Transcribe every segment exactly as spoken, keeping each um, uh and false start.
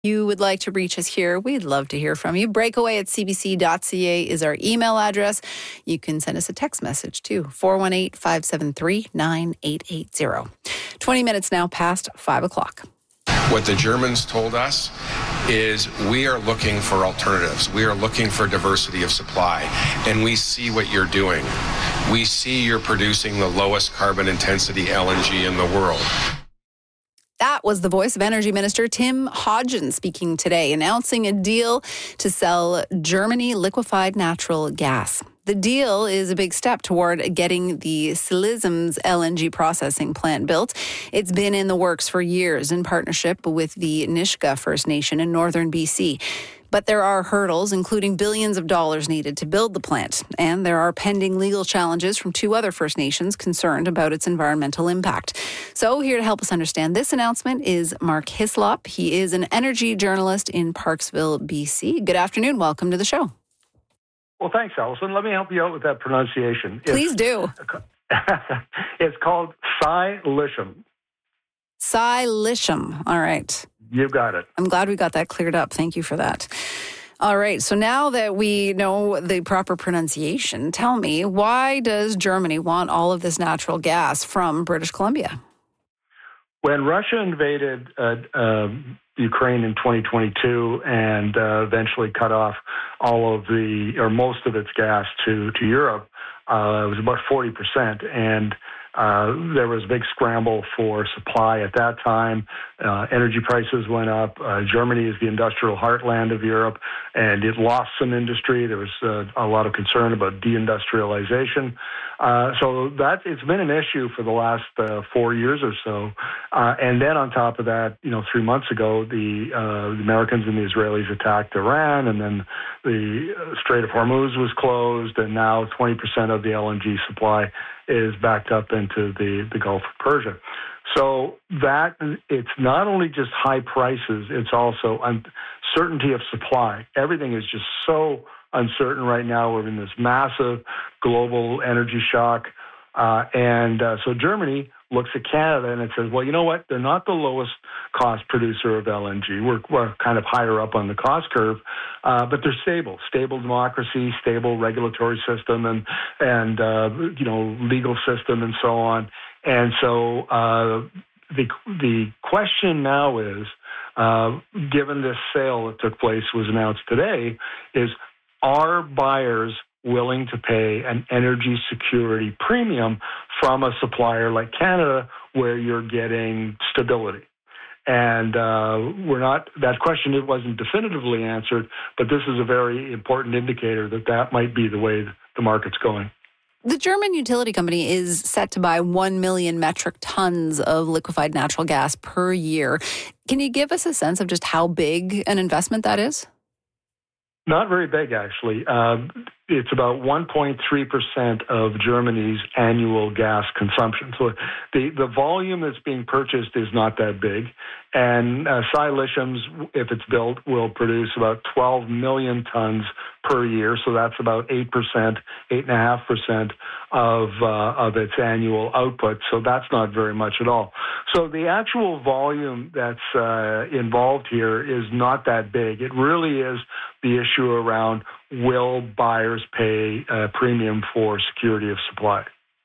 You would like to reach us here, we'd love to hear from you. Breakaway at c b c dot c a is our email address. You can send us a text message too, four one eight, five seven three, nine eight eight zero. twenty minutes now past five o'clock. What the Germans told us is we are looking for alternatives. We are looking for diversity of supply. And we see what you're doing. We see you're producing the lowest carbon intensity L N G in the world. That was the voice of Energy Minister Tim Hodgson speaking today, announcing a deal to sell Germany liquefied natural gas. The deal is a big step toward getting the Silisms L N G processing plant built. It's been in the works for years in partnership with the Nisga'a First Nation in northern B C. But there are hurdles, including billions of dollars needed to build the plant. And there are pending legal challenges from two other First Nations concerned about its environmental impact. So here to help us understand this announcement is Mark Hislop. He is an energy journalist in Parksville, B C. Good afternoon. Welcome to the show. Well, thanks, Allison. Let me help you out with that pronunciation. Please it's, do. It's called Silicium. Silicium. All right. You got it. I'm glad we got that cleared up. Thank you for that. All right. So now that we know the proper pronunciation, tell me, why does Germany want all of this natural gas from British Columbia? When Russia invaded uh, uh, Ukraine in twenty twenty-two and uh, eventually cut off all of the, or most of its gas to, to Europe, uh, it was about forty percent. And Uh, there was a big scramble for supply at that time. Uh, energy prices went up. Uh, Germany is the industrial heartland of Europe, and it lost some industry. There was uh, a lot of concern about deindustrialization. Uh, so that it's been an issue for the last uh, four years or so. Uh, and then on top of that, you know, three months ago, the, uh, the Americans and the Israelis attacked Iran, and then the Strait of Hormuz was closed, and now twenty percent of the L N G supply is backed up into the, the Gulf of Persia. So that it's not only just high prices, it's also uncertainty of supply. Everything is just so uncertain right now. We're in this massive global energy shock. Uh, and uh, so Germany looks at Canada and it says, well, you know what? They're not the lowest cost producer of L N G. We're, we're kind of higher up on the cost curve, uh, but they're stable, stable democracy, stable regulatory system, and and uh, you know legal system, and so on. And so uh, the the question now is, uh, given this sale that took place was announced today, is are buyers willing to pay an energy security premium from a supplier like Canada, where you're getting stability? And uh, we're not, that question, it wasn't definitively answered, but this is a very important indicator that that might be the way the market's going. The German utility company is set to buy one million metric tons of liquefied natural gas per year. Can you give us a sense of just how big an investment that is? Not very big, actually. Uh, it's about one point three percent of Germany's annual gas consumption. So the, the volume that's being purchased is not that big. And uh, Silicium's, if it's built, will produce about twelve million tons per year. So that's about eight percent, eight point five percent of, uh, of its annual output. So that's not very much at all. So the actual volume that's uh, involved here is not that big. It really is the issue around, will buyers pay a premium for security of supply?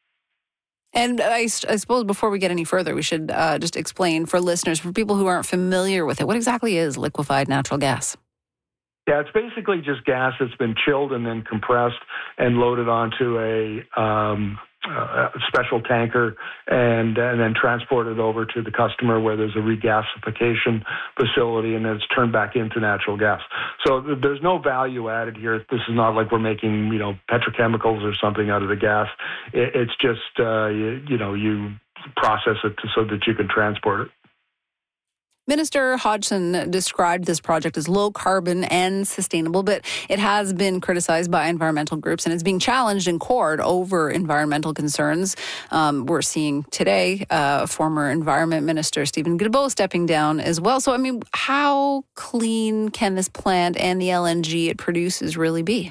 And I, I suppose before we get any further, we should uh, just explain for listeners, for people who aren't familiar with it, what exactly is liquefied natural gas? Yeah, it's basically just gas that's been chilled and then compressed and loaded onto a um, uh, special tanker and, and then transported over to the customer where there's a regasification facility, and then it's turned back into natural gas. So th- there's no value added here. This is not like we're making, you know, petrochemicals or something out of the gas. It, it's just, uh, you, you know, you process it to, so that you can transport it. Minister Hodgson described this project as low carbon and sustainable, but it has been criticized by environmental groups and it's being challenged in court over environmental concerns. Um, we're seeing today uh, former Environment Minister Steven Guilbeault stepping down as well. So, I mean, how clean can this plant and the L N G it produces really be?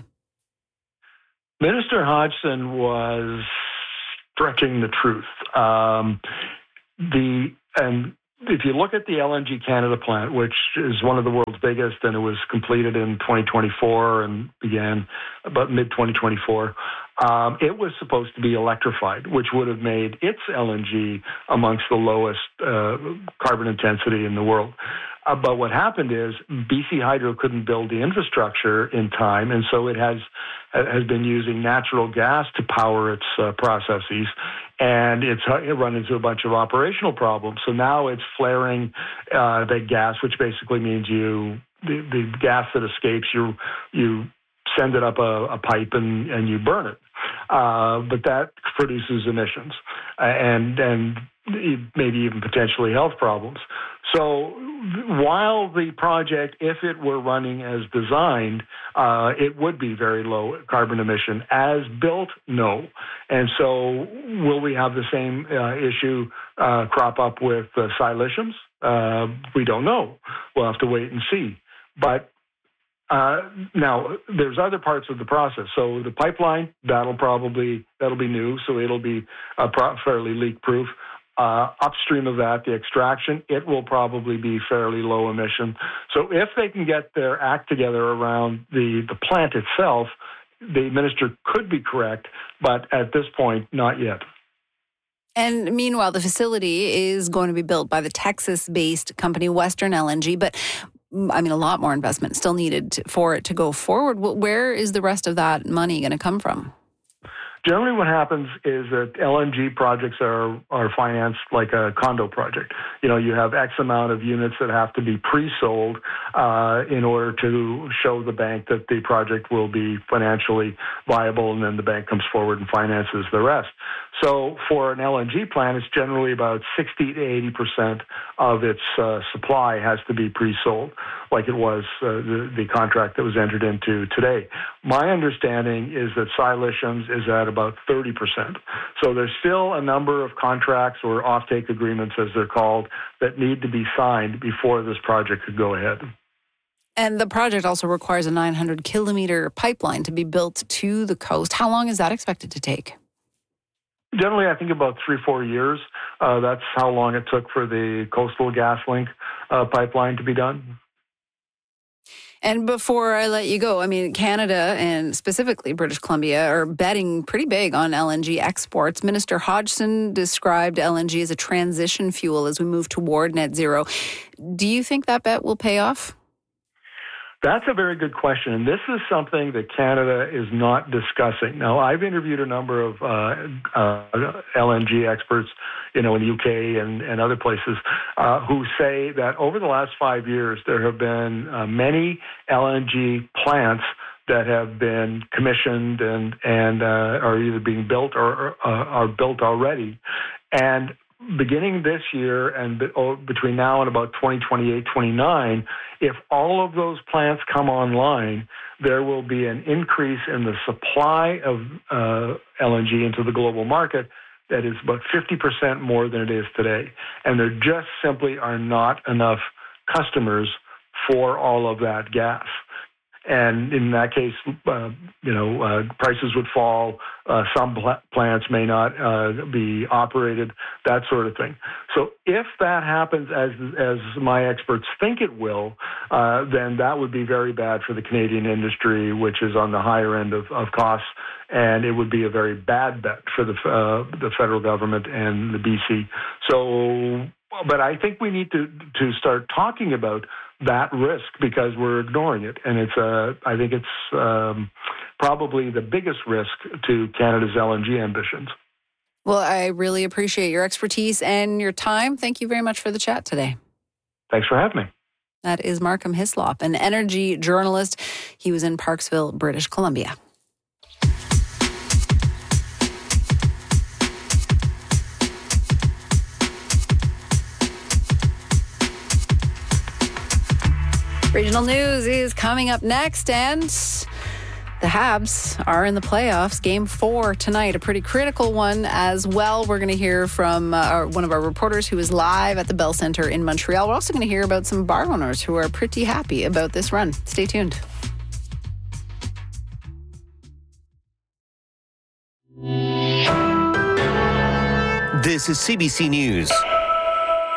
Minister Hodgson was stretching the truth. Um, the and if you look at the L N G Canada plant, which is one of the world's biggest, and it was completed in twenty twenty-four and began about mid twenty twenty-four, um, it was supposed to be electrified, which would have made its L N G amongst the lowest uh, carbon intensity in the world. Uh, but what happened is B C Hydro couldn't build the infrastructure in time, and so it has has been using natural gas to power its uh, processes, and it's it run into a bunch of operational problems. So now it's flaring uh, the gas, which basically means you the, the gas that escapes you you send it up a, a pipe and, and you burn it, uh, but that produces emissions uh, and and maybe even potentially health problems. So while the project, if it were running as designed, uh, it would be very low carbon emission. As built, no. And so will we have the same uh, issue uh, crop up with uh, siliciums? Uh, we don't know. We'll have to wait and see. But uh, now there's other parts of the process. So the pipeline, that'll probably, that'll be new, so it'll be uh, pro- fairly leak-proof. Uh, upstream of that, the extraction, it will probably be fairly low emission. So if they can get their act together around the, the plant itself, the minister could be correct, but at this point, not yet. And meanwhile, the facility is going to be built by the Texas-based company Western L N G, but I mean, a lot more investment still needed for it to go forward. Where is the rest of that money going to come from? Generally what happens is that L N G projects are, are financed like a condo project. You know, you have X amount of units that have to be pre-sold uh, in order to show the bank that the project will be financially viable, and then the bank comes forward and finances the rest. So for an L N G plant, it's generally about sixty to eighty percent of its uh, supply has to be pre-sold, like it was uh, the, the contract that was entered into today. My understanding is that siliciums is at about thirty percent. So there's still a number of contracts or offtake agreements, as they're called, that need to be signed before this project could go ahead. And the project also requires a nine hundred kilometer pipeline to be built to the coast. How long is that expected to take? Generally, I think about three, four years. Uh, that's how long it took for the Coastal GasLink uh, pipeline to be done. And before I let you go, I mean, Canada and specifically British Columbia are betting pretty big on L N G exports. Minister Hodgson described L N G as a transition fuel as we move toward net zero. Do you think that bet will pay off? That's a very good question, and this is something that Canada is not discussing. Now, I've interviewed a number of uh, uh, L N G experts, you know, in the U K and, and other places, uh, who say that over the last five years, there have been uh, many L N G plants that have been commissioned and and uh, are either being built or uh, are built already, and beginning this year and be, oh, between now and about twenty twenty-eight, twenty-nine, if all of those plants come online, there will be an increase in the supply of uh, L N G into the global market that is about fifty percent more than it is today. And there just simply are not enough customers for all of that gas. And in that case, uh, you know, uh, prices would fall. Uh, some pl- plants may not uh, be operated, that sort of thing. So if that happens as as my experts think it will, uh, then that would be very bad for the Canadian industry, which is on the higher end of, of costs, and it would be a very bad bet for the uh, the federal government and the B C. So, but I think we need to to start talking about that risk because we're ignoring it, and it's uh, I think it's um, probably the biggest risk to Canada's L N G ambitions. Well, I really appreciate your expertise and your time. Thank you very much for the chat today. Thanks for having me. That is Markham Hislop, an energy journalist. He was in Parksville, British Columbia. Regional news is coming up next, and the Habs are in the playoffs. Game four tonight, a pretty critical one as well. We're going to hear from uh, our, one of our reporters who is live at the Bell Centre in Montreal. We're also going to hear about some bar owners who are pretty happy about this run. Stay tuned. This is C B C News.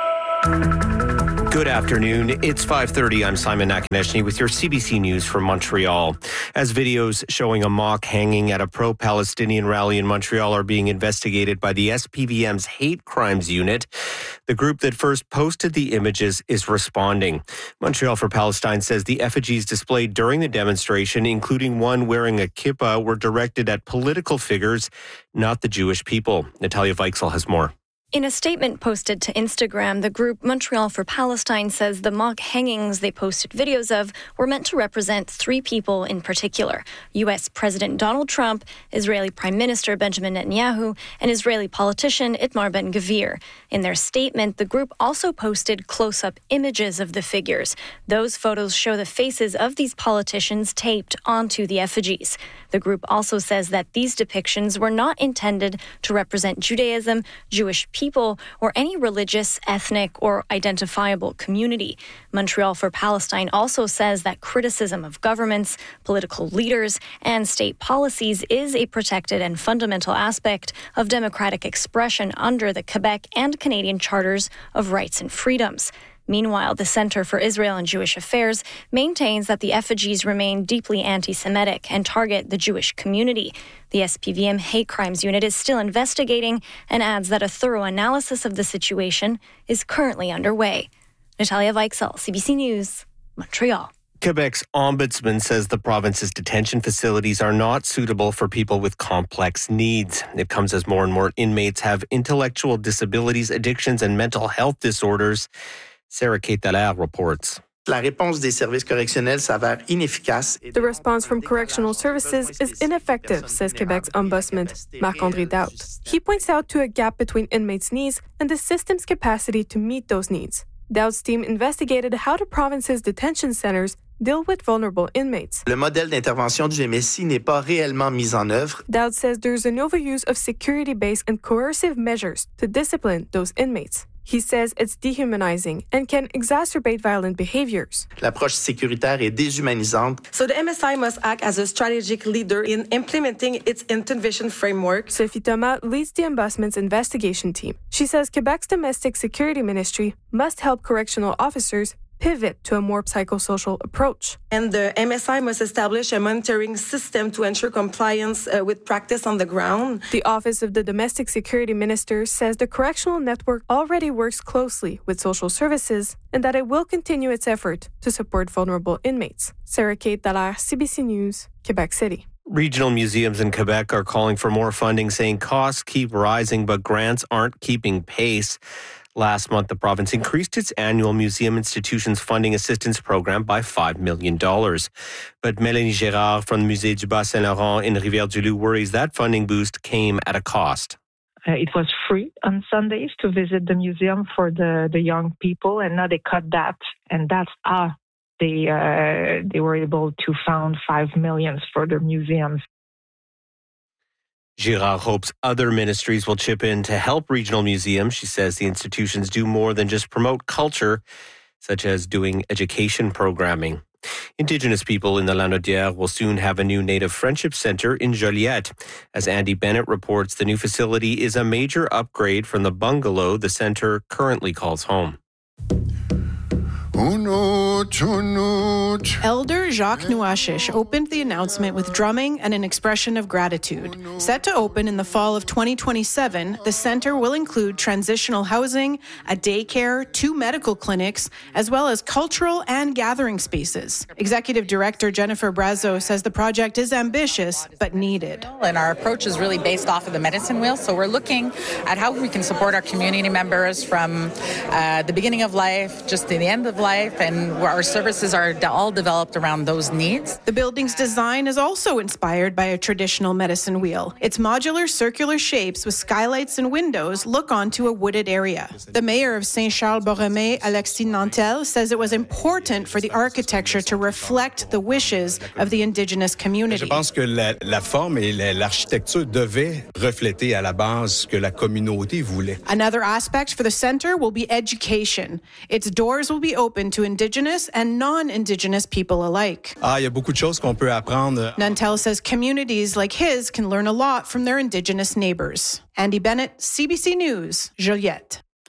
Good afternoon. It's five thirty. I'm Simon Nakonechny with your C B C News from Montreal. As videos showing a mock hanging at a pro-Palestinian rally in Montreal are being investigated by the S P V M's Hate Crimes Unit, the group that first posted the images is responding. Montreal for Palestine says the effigies displayed during the demonstration, including one wearing a kippah, were directed at political figures, not the Jewish people. Natalia Weichsel has more. In a statement posted to Instagram, the group Montreal for Palestine says the mock hangings they posted videos of were meant to represent three people in particular: U S President Donald Trump, Israeli Prime Minister Benjamin Netanyahu, and Israeli politician Itamar Ben-Gvir. In their statement, the group also posted close-up images of the figures. Those photos show the faces of these politicians taped onto the effigies. The group also says that these depictions were not intended to represent Judaism, Jewish people, people or any religious, ethnic, or identifiable community. Montreal for Palestine also says that criticism of governments, political leaders, and state policies is a protected and fundamental aspect of democratic expression under the Quebec and Canadian Charters of Rights and Freedoms. Meanwhile, the Center for Israel and Jewish Affairs maintains that the effigies remain deeply anti-Semitic and target the Jewish community. The S P V M Hate Crimes Unit is still investigating and adds that a thorough analysis of the situation is currently underway. Natalia Weichsel, C B C News, Montreal. Quebec's ombudsman says the province's detention facilities are not suitable for people with complex needs. It comes as more and more inmates have intellectual disabilities, addictions, and mental health disorders. Sarah Kate Dallaire reports. La réponse des services correctionnels s'avère inefficace. The response from correctional services is ineffective, says Quebec's ombudsman, Marc-André Daoust. He points out to a gap between inmates' needs and the system's capacity to meet those needs. Daoust's team investigated how the province's detention centers deal with vulnerable inmates. Le modèle d'intervention du M S I n'est pas réellement mis en œuvre. Daoust says there's an overuse of security-based and coercive measures to discipline those inmates. He says it's dehumanizing and can exacerbate violent behaviors. L'approche sécuritaire est déshumanisante. So the M S I must act as a strategic leader in implementing its intervention framework. Sophie Thomas leads the Ombudsman's investigation team. She says Quebec's Domestic Security Ministry must help correctional officers pivot to a more psychosocial approach. And the M S I must establish a monitoring system to ensure compliance uh, with practice on the ground. The Office of the Domestic Security Minister says the correctional network already works closely with social services and that it will continue its effort to support vulnerable inmates. Sarah Kate Dallaire, C B C News, Quebec City. Regional museums in Quebec are calling for more funding, saying costs keep rising, but grants aren't keeping pace. Last month, the province increased its annual museum institutions funding assistance program by five million dollars. But Mélanie Gérard from the Musée du Bas-Saint-Laurent in Rivière-du-Loup worries that funding boost came at a cost. Uh, it was free on Sundays to visit the museum for the, the young people, and now they cut that, and that's how they, uh, they were able to fund five million dollars for their museums. Girard hopes other ministries will chip in to help regional museums. She says the institutions do more than just promote culture, such as doing education programming. Indigenous people in the Lanaudière will soon have a new Native Friendship Centre in Joliette. As Andy Bennett reports, the new facility is a major upgrade from the bungalow the centre currently calls home. Elder Jacques Nouashish opened the announcement with drumming and an expression of gratitude. Set to open in the fall of twenty twenty-seven, the center will include transitional housing, a daycare, two medical clinics, as well as cultural and gathering spaces. Executive Director Jennifer Brazo says the project is ambitious but needed. And our approach is really based off of the medicine wheel, so we're looking at how we can support our community members from uh, the beginning of life just to the end of life. And our services are all developed around those needs. The building's design is also inspired by a traditional medicine wheel. Its modular circular shapes with skylights and windows look onto a wooded area. The mayor of Saint-Charles-Borromée, Alexis Nantel, says it was important for the architecture to reflect the wishes of the Indigenous community. Je pense que la, la forme et l'architecture devaient refléter à la base ce que la communauté voulait. Another aspect for the center will be education. Its doors will be open to Indigenous and non-Indigenous people alike. Ah, il y a beaucoup de choses qu'on peut apprendre. Nantel says communities like his can learn a lot from their Indigenous neighbors. Andy Bennett, C B C News, Joliette.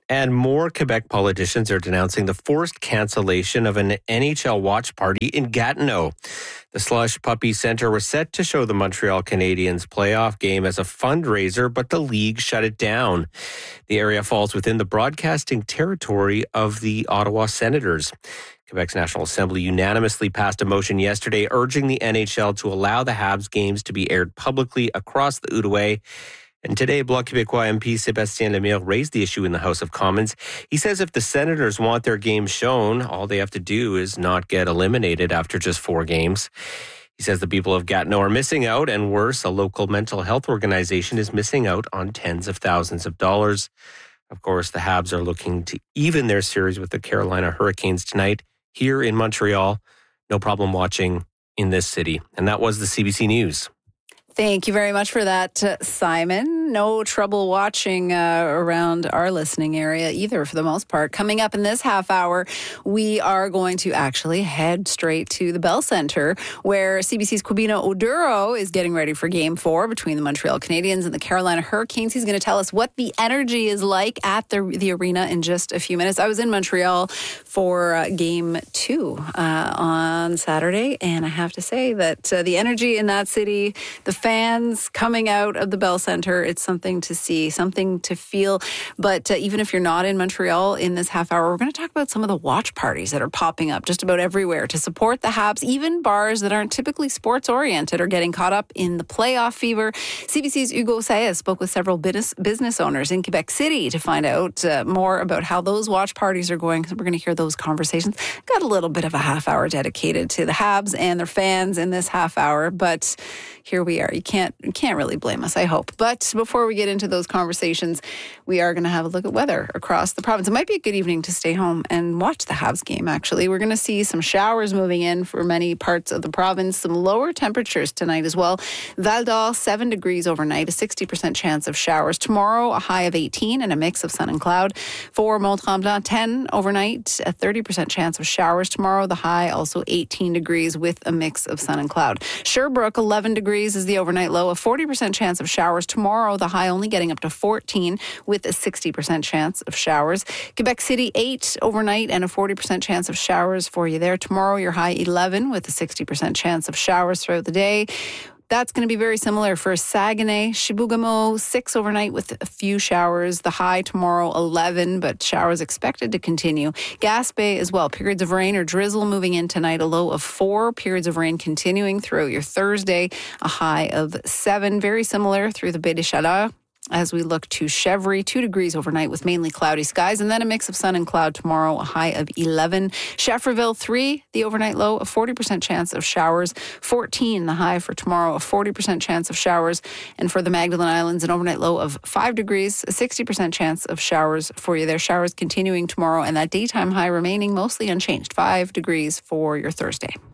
And more Quebec politicians are denouncing the forced cancellation of an N H L watch party in Gatineau. The Slush Puppy Centre was set to show the Montreal Canadiens playoff game as a fundraiser, but the league shut it down. The area falls within the broadcasting territory of the Ottawa Senators. Quebec's National Assembly unanimously passed a motion yesterday urging the N H L to allow the Habs games to be aired publicly across the Outaouais. And today, Bloc Québécois M P Sébastien Lemire raised the issue in the House of Commons. He says if the Senators want their games shown, all they have to do is not get eliminated after just four games. He says the people of Gatineau are missing out, and worse, a local mental health organization is missing out on tens of thousands of dollars. Of course, the Habs are looking to even their series with the Carolina Hurricanes tonight here in Montreal. No problem watching in this city. And that was the C B C News. Thank you very much for that, uh, Simon. No trouble watching uh, around our listening area either, for the most part. Coming up in this half hour, we are going to actually head straight to the Bell Centre, where C B C's Kwabena Oduro is getting ready for Game four between the Montreal Canadiens and the Carolina Hurricanes. He's going to tell us what the energy is like at the, the arena in just a few minutes. I was in Montreal for uh, Game two uh, on Saturday, and I have to say that uh, the energy in that city, the fans coming out of the Bell Centre, it's something to see, something to feel. But uh, even if you're not in Montreal in this half hour, we're going to talk about some of the watch parties that are popping up just about everywhere to support the Habs. Even bars that aren't typically sports-oriented are getting caught up in the playoff fever. C B C's Hugo Saez spoke with several business, business owners in Quebec City to find out uh, more about how those watch parties are going. So we're going to hear those conversations. Got a little bit of a half hour dedicated to the Habs and their fans in this half hour, but here we are. You can't you can't really blame us, I hope. But before we get into those conversations, we are going to have a look at weather across the province. It might be a good evening to stay home and watch the Habs game, actually. We're going to see some showers moving in for many parts of the province, some lower temperatures tonight as well. Val d'Or, seven degrees overnight, a sixty percent chance of showers. Tomorrow, a high of eighteen and a mix of sun and cloud. For Mont-Tremblant, ten overnight, a thirty percent chance of showers. Tomorrow, the high also eighteen degrees with a mix of sun and cloud. Sherbrooke, eleven degrees is the overnight low, a forty percent chance of showers. Tomorrow, the high only getting up to fourteen with a sixty percent chance of showers. Quebec City, eight overnight and a forty percent chance of showers for you there. Tomorrow, your high eleven with a sixty percent chance of showers throughout the day. That's going to be very similar for Saguenay. Chibougamau, six overnight with a few showers. The high tomorrow, eleven, but showers expected to continue. Gaspé as well. Periods of rain or drizzle moving in tonight. A low of four. Periods of rain continuing throughout your Thursday. A high of seven. Very similar through the Baie des Chaleurs. As we look to Chevry, two degrees overnight with mainly cloudy skies, and then a mix of sun and cloud tomorrow, a high of eleven. Schefferville, three, the overnight low, a forty percent chance of showers. fourteen, the high for tomorrow, a forty percent chance of showers. And for the Magdalen Islands, an overnight low of five degrees, a sixty percent chance of showers for you there. Showers continuing tomorrow, and that daytime high remaining mostly unchanged, five degrees for your Thursday.